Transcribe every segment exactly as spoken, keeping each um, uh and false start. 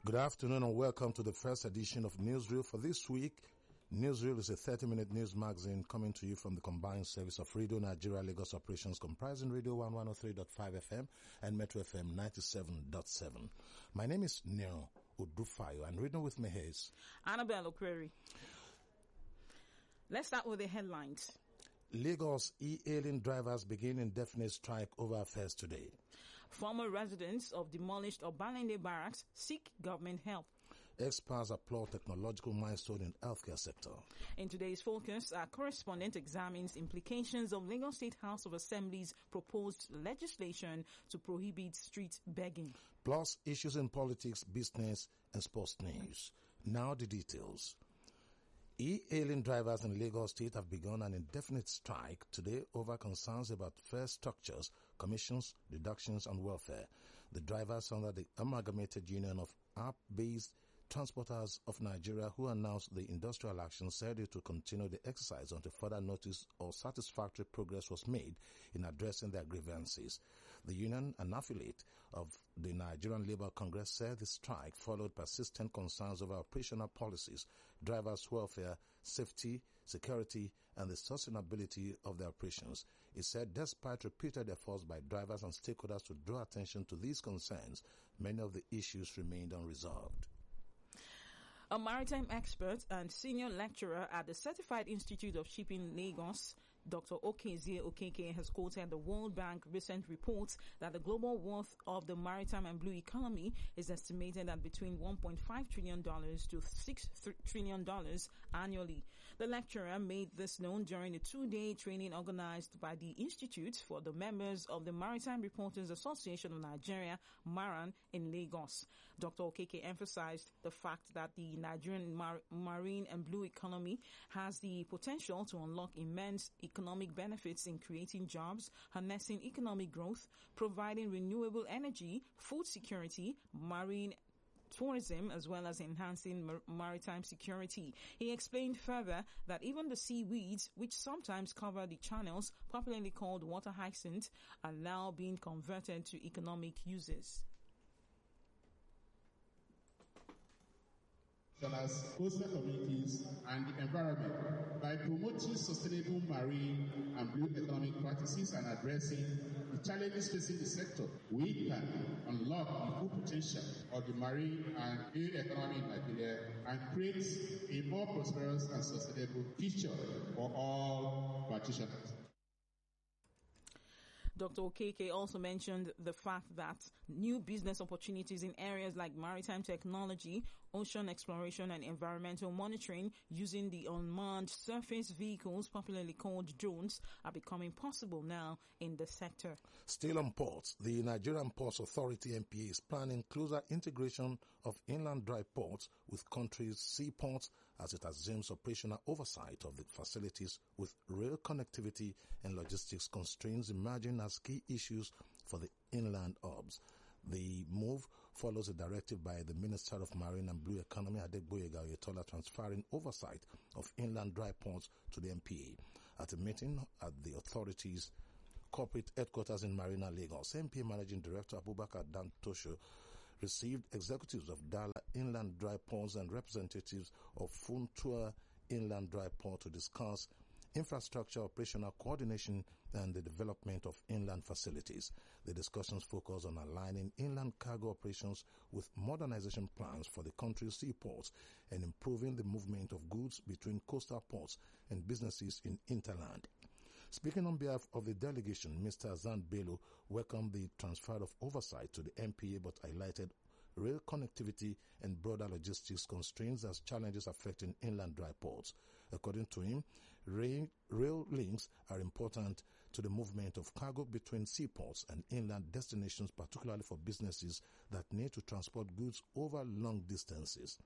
Good afternoon and welcome to the first edition of Newsreel for this week. Newsreel is a thirty-minute news magazine coming to you from the combined service of Radio Nigeria Lagos operations comprising Radio one oh three point five F M and Metro F M ninety-seven point seven. My name is Nero Udufayo and reading with me here is Annabelle Okweri. Let's start with the headlines. Lagos e-hailing drivers begin indefinite strike over affairs today. Former residents of demolished Obalende barracks seek government help. Experts applaud technological milestone in healthcare sector. In today's focus, our correspondent examines implications of Lagos State House of Assembly's proposed legislation to prohibit street begging. Plus issues in politics, business and sports news. Now the details. E-hailing drivers in Lagos State have begun an indefinite strike today over concerns about fare structures, commissions, deductions and welfare. The drivers under the Amalgamated Union of App-Based Transporters of Nigeria, who announced the industrial action, said it will continue the exercise until further notice or satisfactory progress was made in addressing their grievances. The union, an affiliate of the Nigerian Labour Congress, said the strike followed persistent concerns over operational policies, drivers' welfare, safety, security, and the sustainability of their operations. It said despite repeated efforts by drivers and stakeholders to draw attention to these concerns, many of the issues remained unresolved. A maritime expert and senior lecturer at the Certified Institute of Shipping Lagos, Doctor Okezie Okeke, has quoted the World Bank recent report that the global worth of the maritime and blue economy is estimated at between one point five trillion dollars to six trillion dollars annually. The lecturer made this known during a two-day training organized by the Institute for the members of the Maritime Reporters Association of Nigeria, MARAN, in Lagos. Doctor Okeke emphasized the fact that the Nigerian mar- marine and blue economy has the potential to unlock immense economic benefits in creating jobs, harnessing economic growth, providing renewable energy, food security, marine tourism, as well as enhancing mar- maritime security. He explained further that even the seaweeds, which sometimes cover the channels, popularly called water hyacinth, are now being converted to economic uses. As coastal communities and the environment by promoting sustainable marine and blue economic practices and addressing the challenges facing the sector, we can unlock the full potential of the marine and blue economy in Nigeria and create a more prosperous and sustainable future for all practitioners. Doctor Okeke also mentioned the fact that new business opportunities in areas like maritime technology, ocean exploration and environmental monitoring using the unmanned surface vehicles, popularly called drones, are becoming possible now in the sector. Still on ports, the Nigerian Ports Authority N P A is planning closer integration of inland dry ports with countries' seaports as it assumes operational oversight of the facilities with rail connectivity and logistics constraints emerging as key issues for the inland hubs. The move follows a directive by the Minister of Marine and Blue Economy, Adegboyega Oyetola, transferring oversight of inland dry ports to the N P A. At a meeting at the authority's corporate headquarters in Marina, Lagos, N P A Managing Director Abubakar Dantosho received executives of Dala Inland Dry Ports and representatives of Funtua Inland Dry Port to discuss infrastructure, operational coordination, and the development of inland facilities. The discussions focus on aligning inland cargo operations with modernization plans for the country's seaports and improving the movement of goods between coastal ports and businesses in interland. Speaking on behalf of the delegation, Mister Azan Bello welcomed the transfer of oversight to the N P A but highlighted rail connectivity and broader logistics constraints as challenges affecting inland dry ports. According to him, rail, rail links are important to the movement of cargo between seaports and inland destinations, particularly for businesses that need to transport goods over long distances.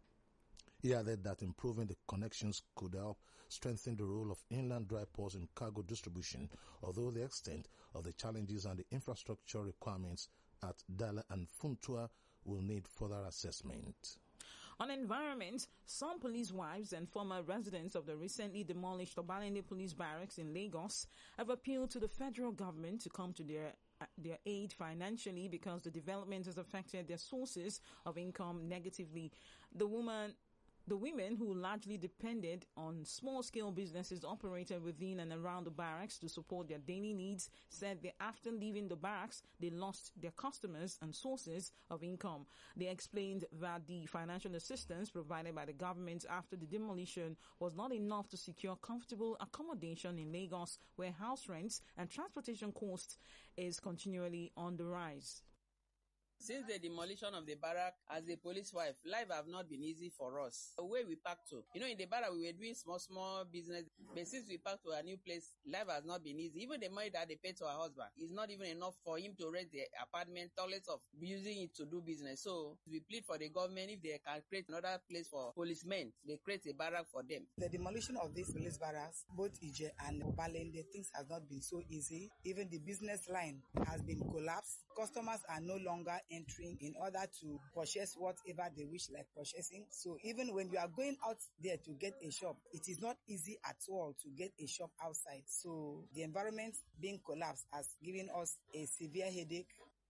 He added that improving the connections could help strengthen the role of inland dry ports in cargo distribution, although the extent of the challenges and the infrastructure requirements at Dala and Funtua will need further assessment. On environment, some police wives and former residents of the recently demolished Obalende Police Barracks in Lagos have appealed to the federal government to come to their their aid financially because the development has affected their sources of income negatively. The woman The women, who largely depended on small-scale businesses operated within and around the barracks to support their daily needs, said that after leaving the barracks, they lost their customers and sources of income. They explained that the financial assistance provided by the government after the demolition was not enough to secure comfortable accommodation in Lagos, where house rents and transportation costs is continually on the rise. Since the demolition of the barrack, as a police wife, life have not been easy for us. Where we packed to, you know, in the barrack we were doing small, small business, but since we packed to a new place, life has not been easy. Even the money that they pay to our husband is not even enough for him to rent the apartment, toilets of using it to do business. So we plead for the government, if they can create another place for policemen, they create a barrack for them. The demolition of these police barracks, both Ije and Obalende, things have not been so easy. Even the business line has been collapsed. Customers are no longer entering in order to purchase whatever they wish like purchasing. So even when you are going out there to get a shop, it is not easy at all to get a shop outside. So the environment being collapsed has given us a severe headache.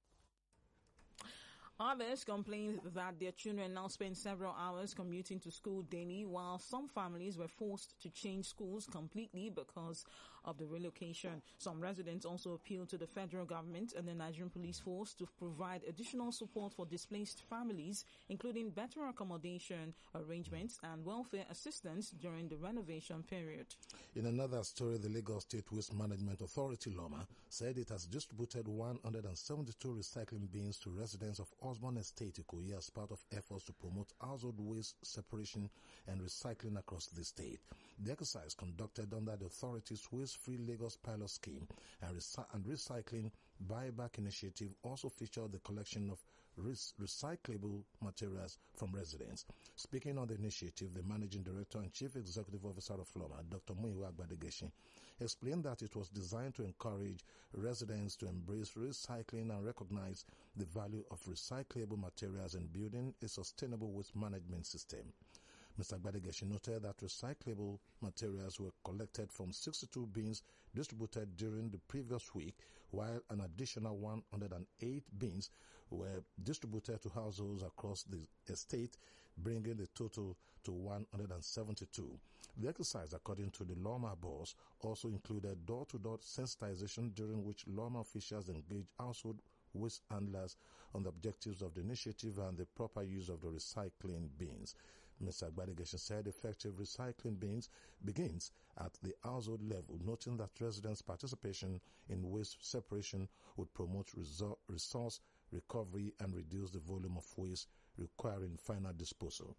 Others complained that their children now spend several hours commuting to school daily, while some families were forced to change schools completely because of the relocation. Some residents also appealed to the federal government and the Nigerian police force to provide additional support for displaced families, including better accommodation arrangements and welfare assistance during the renovation period. In another story, the Lagos State Waste Management Authority, LOMA, said it has distributed one hundred seventy-two recycling bins to residents of Osborne Estate, Ikoyi, as part of efforts to promote household waste separation and recycling across the state. The exercise, conducted under the authority's Waste-Free Lagos pilot scheme and, recy- and recycling buyback initiative, also featured the collection of res- recyclable materials from residents. Speaking on the initiative, the Managing Director and Chief Executive Officer of LOMA, Doctor Muyiwa Agbadegesin, explained that it was designed to encourage residents to embrace recycling and recognize the value of recyclable materials in building a sustainable waste management system. Mister Agbadegesin noted that recyclable materials were collected from sixty-two bins distributed during the previous week, while an additional one hundred eight bins were distributed to households across the estate, bringing the total to one hundred seventy-two. The exercise, according to the LOMA boss, also included door-to-door sensitization, during which LOMA officials engaged household waste handlers on the objectives of the initiative and the proper use of the recycling bins. Mister Agbadegesin said effective recycling bins begins at the household level, noting that residents' participation in waste separation would promote resor- resource recovery and reduce the volume of waste requiring final disposal.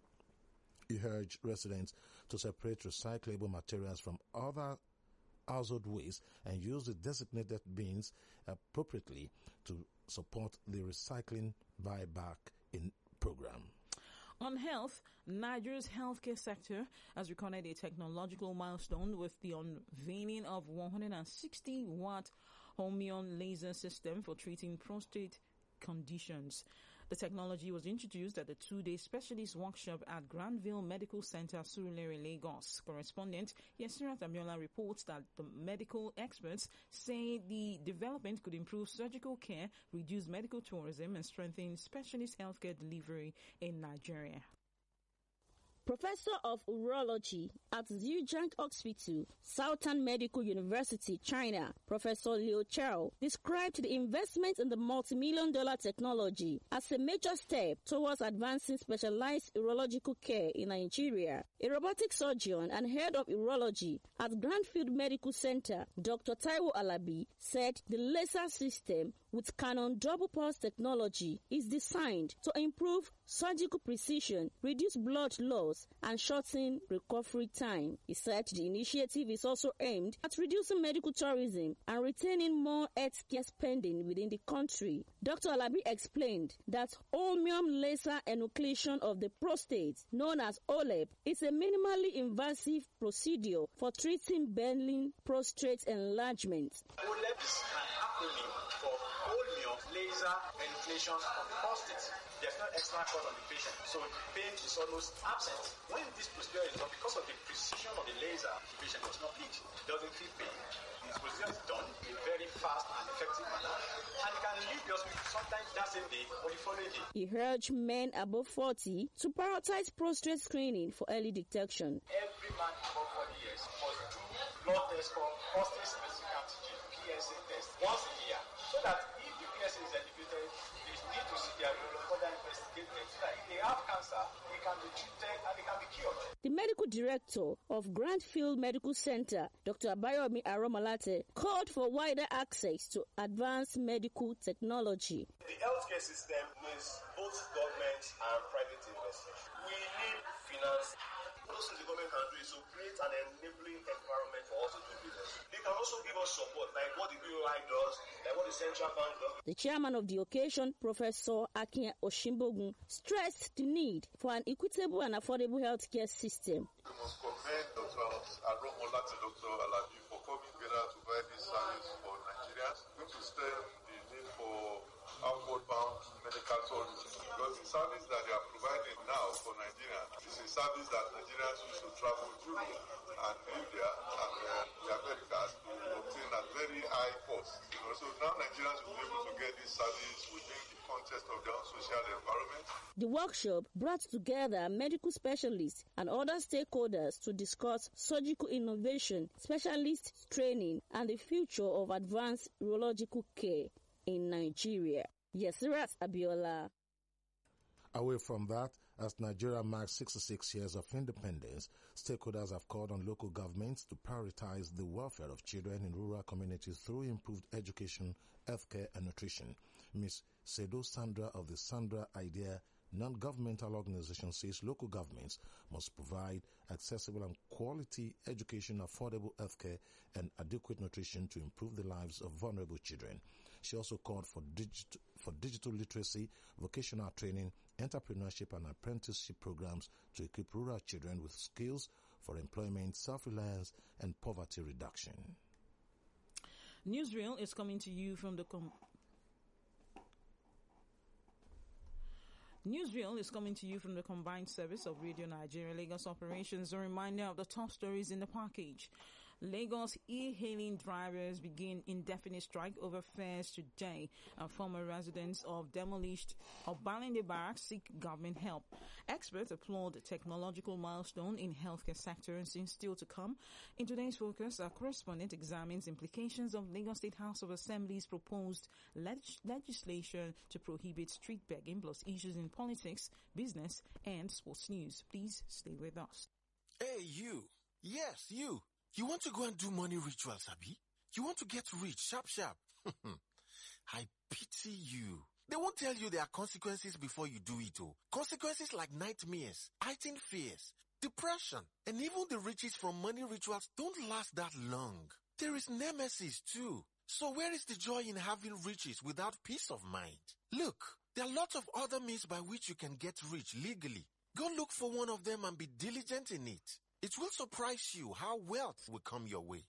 He urged residents to separate recyclable materials from other household waste and use the designated bins appropriately to support the recycling buyback in program. On health, Nigeria's healthcare sector has recorded a technological milestone with the unveiling of one hundred sixty watt Holmium laser system for treating prostate conditions. The technology was introduced at the two-day specialist workshop at Granville Medical Center, Surulere, Lagos. Correspondent Yesira Tamiola reports that the medical experts say the development could improve surgical care, reduce medical tourism, and strengthen specialist healthcare delivery in Nigeria. Professor of Urology at Zhejiang Hospital, Southern Medical University, China, Professor Liu Chao, described the investment in the multi-million dollar technology as a major step towards advancing specialized urological care in Nigeria. A robotic surgeon and head of urology at Grandfield Medical Center, Doctor Taiwo Alabi, said the laser system with Canon double pulse technology is designed to improve surgical precision, reduce blood loss, and shorten recovery time. He said the initiative is also aimed at reducing medical tourism and retaining more healthcare spending within the country. Doctor Alabi explained that holmium laser enucleation of the prostate, known as O L E P, is a minimally invasive procedure for treating benign prostate enlargement. O L E P is an acronym for holmium laser manipulation of the prostate. There's no extra cost on the patient, so the pain is almost absent. When this procedure is done, because of the precision of the laser, the patient does not bleed, doesn't feel pain. This procedure is done in a very fast and effective manner, and it can leave the hospital sometimes that same day or the following day. He urged men above forty to prioritize prostate screening for early detection. Every man above forty years must do blood test for prostate specific antigen P S A test once a year, so that if the P S A is elevated, they need to see their role further investigated, so that if they have cancer, they can be treated and they can be cured. The medical director of Grandfield Medical Center, Doctor Abayomi Aromalate, called for wider access to advanced medical technology. The healthcare system needs both government and private investors. We need finance. Those things the government can do is to create an enabling environment for us to do business. They can also give us support, like what the B O I does, like what the central bank does. The chairman of the occasion, Professor Akin Oshimbogun, stressed the need for an equitable and affordable healthcare system. We must commend Doctor Aromalate and Doctor Alabi for coming together to provide this service for Nigerians, which will stem the need for outward-bound medical tourism. Because the service that they are providing now for Nigerians is a service that Nigerians used to travel to and live there and uh, the Americas to obtain at very high cost. You know, so now Nigerians will be able to get this service within the context of their own social environment. The workshop brought together medical specialists and other stakeholders to discuss surgical innovation, specialist training, and the future of advanced urological care in Nigeria. Yesirat Abiola. Away from that, as Nigeria marks sixty-six years of independence, stakeholders have called on local governments to prioritize the welfare of children in rural communities through improved education, healthcare, and nutrition. Miz Sedo Sandra of the Sandra Idea non-governmental organization says local governments must provide accessible and quality education, affordable healthcare, and adequate nutrition to improve the lives of vulnerable children. She also called for, digit- for digital literacy, vocational training, entrepreneurship, and apprenticeship programs to equip rural children with skills for employment, self-reliance, and poverty reduction. Newsreel is coming to you from the com- Newsreel is coming to you from the combined service of Radio Nigeria Lagos operations. A reminder of the top stories in the package. Lagos e-hailing drivers begin indefinite strike over fares today. And former residents of demolished Obalende Barracks seek government help. Experts applaud the technological milestone in healthcare sector and seems still to come. In today's focus, our correspondent examines implications of Lagos State House of Assembly's proposed leg- legislation to prohibit street begging, plus issues in politics, business, and sports news. Please stay with us. Hey, you. Yes, you. You want to go and do money rituals, Abi? You want to get rich, sharp, sharp. I pity you. They won't tell you there are consequences before you do it, oh. Consequences like nightmares, heightened fears, depression, and even the riches from money rituals don't last that long. There is nemesis too. So where is the joy in having riches without peace of mind? Look, there are lots of other means by which you can get rich legally. Go look for one of them and be diligent in it. It will surprise you how wealth will come your way.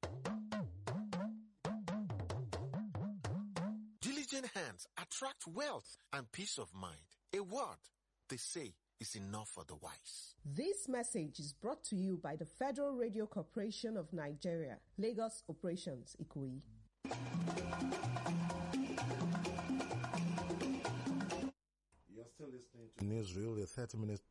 Diligent hands attract wealth and peace of mind. A word, they say, is enough for the wise. This message is brought to you by the Federal Radio Corporation of Nigeria, Lagos Operations, Ikoyi. You're still listening to Newsreel, a thirty-minute